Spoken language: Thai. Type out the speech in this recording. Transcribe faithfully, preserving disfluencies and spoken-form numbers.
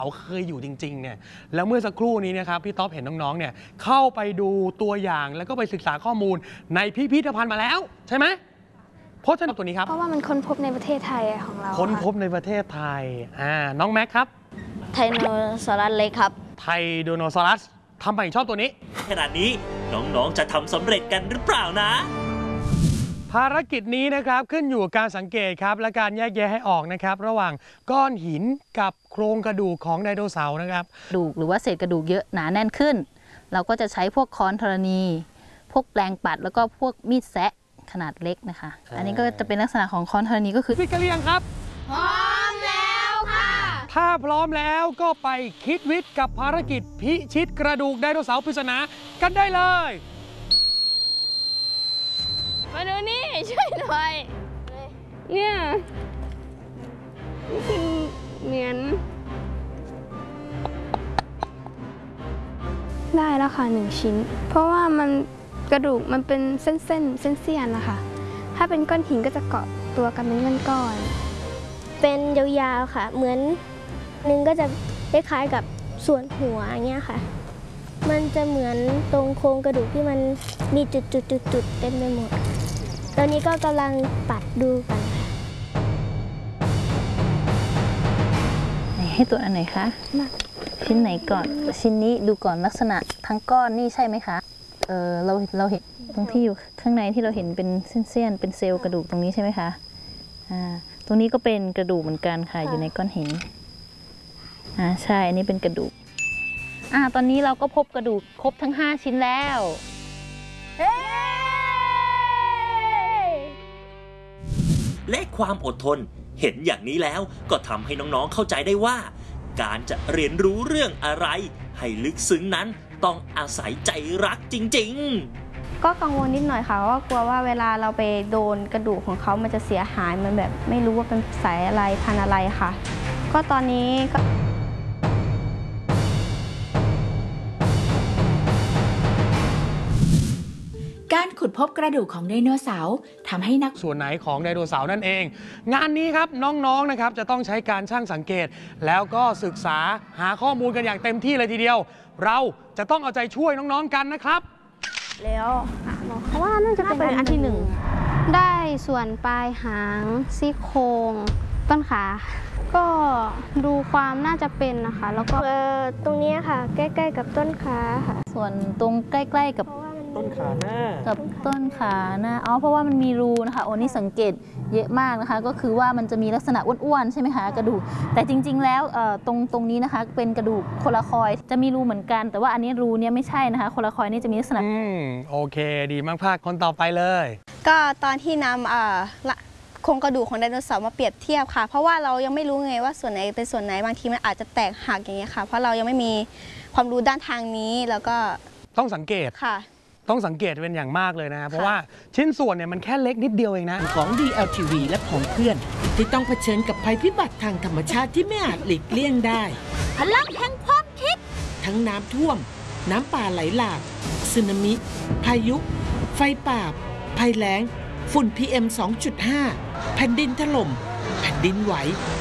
เคยอยู่จริงๆเนี่ยแล้วเมื่อสักครู่นี้นะครับพี่ต๊อบเห็นน้องๆเนี่ยเข้าไปดูตัวอย่างแล้วก็ไปศึกษาข้อมูลในพิพิธภัณฑ์มาแล้วใช่ไหมเพราะฉะนั้นตัวนี้ครับเพราะว่ามันค้นพบในประเทศไทยของเราค้นพบในประเทศไทยอ่าน้องแม็กครับไทโนซอรัสเล็กครับไทโดโนซอรัสทำไมชอบตัวนี้ขนาดนี้น้องๆจะทำสำเร็จกันหรือเปล่านะภารกิจนี้นะครับขึ้นอยู่กับการสังเกตครับและการแยกแยะให้ออกนะครับระหว่างก้อนหินกับโครงกระดูกของไดโนเสาร์นะครับกระดูกหรือว่าเศษกระดูกเยอะหนาแน่นขึ้นเราก็จะใช้พวกค้อนธรณีพวกแปลงปัดแล้วก็พวกมีดแซะขนาดเล็กนะคะอันนี้ก็จะเป็นลักษณะของค้อนธรณีก็คือพี่กะเลียงครับพร้อมแล้วค่ะถ้าพร้อมแล้วก็ไปคิดวิทย์กับภารกิจพิชิตกระดูกไดโนเสาร์ปริศนากันได้เลยมาดูนี่ช่วยหน่อยเนี่ยนี่คือเหมือนได้แล้วค่ะหนึ่งชิ้นเพราะว่ามันกระดูกมันเป็นเส้นเส้นเส้นเสี้ยนนะคะถ้าเป็นก้อนหินก็จะเกาะตัวกันเป็นก้อนๆเป็นยาวๆค่ะเหมือนนึงก็จะคล้ายๆกับส่วนหัวอย่างเงี้ยค่ะมันจะเหมือนตรงโครงกระดูกที่มันมีจุดๆๆๆเต็มไปหมดตอนนี้ก็กำลังปัดดูกันค่ะให้ตัวอันไหนคะชิ้นไหนก่อนชิ้นนี้ดูก่อนลักษณะทั้งก้อนนี่ใช่ไหมคะเออเราเราเห็นตรงที่อยู่ข้างในที่เราเห็นเป็นเส้นๆเป็นเซลล์กระดูกตรงนี้ใช่ไหมคะอ่าตรงนี้ก็เป็นกระดูกเหมือนกันค่ะอยู่ในก้อนหินอ่าใช่อันนี้เป็นกระดูกอ่าตอนนี้เราก็พบกระดูกครบทั้งห้าชิ้นแล้วและความอดทนเห็นอย่างนี้แล้วก็ทำให้น้องๆเข้าใจได้ว่าการจะเรียนรู้เรื่องอะไรให้ลึกซึ้งนั้นต้องอาศัยใจรักจริงๆก็กังวลนิดหน่อยค่ะว่ากลัวว่าเวลาเราไปโดนกระดูกของเขามันจะเสียหายมันแบบไม่รู้ว่าเป็นสายอะไรพันอะไรค่ะก็ตอนนี้ก็การขุดพบกระดูกของไดโนเสาร์ทำให้นักส่วนไหนของไดโนเสาร์นั่นเองงานนี้ครับน้องๆนะครับจะต้องใช้การช่างสังเกตแล้วก็ศึกษาหาข้อมูลกันอย่างเต็มที่เลยทีเดียวเราจะต้องเอาใจช่วยน้องๆกันนะครับแล้วเพราะว่าน่าจะเป็นอันที่หนึ่งได้ส่วนปลายหางซี่โครงต้นขาก็ดูความน่าจะเป็นนะคะแล้วก็ตรงนี้ค่ะใกล้ๆกับต้นขาค่ะส่วนตรงใกล้ๆกับต้นขาหน้ากับต้นขาหน้าอ๋อเพราะว่ามันมีรูนะคะโอ้นี่สังเกตเยอะมากนะคะก็คือว่ามันจะมีลักษณะอ้วนๆใช่ไหมคะกระดูกแต่จริงๆแล้วตรงตรงนี้นะคะเป็นกระดูกโคลาคอยจะมีรูเหมือนกันแต่ว่าอันนี้รูเนี้ยไม่ใช่นะคะโคลาคอยนี่จะมีลักษณะอืมโอเคดีมากภาคคนต่อไปเลยก็ตอนที่นำอ่าโครงกระดูกของไดโนเสาร์มาเปรียบเทียบค่ะเพราะว่าเรายังไม่รู้ไงว่าส่วนไหนเป็นส่วนไหนบางทีมันอาจจะแตกหักอย่างเงี้ยค่ะเพราะเรายังไม่มีความรู้ด้านทางนี้แล้วก็ต้องสังเกตค่ะต้องสังเกตเป็นอย่างมากเลยนะเพราะว่าชิ้นส่วนเนี่ยมันแค่เล็กนิดเดียวเองนะของ ดี แอล ที วี และของเพื่อนที่ต้องเผชิญกับภัยพิบัติทางธรรมชาติที่ไม่อาจหลีกเลี่ยงได้พลังแห่งความคิดทั้งน้ำท่วมน้ำป่าไหลหลากสึนามิพายุไฟป่าภัยแล้งฝุ่น พี เอ็ม สองจุดห้า แผ่นดินถล่มแผ่นดินไหว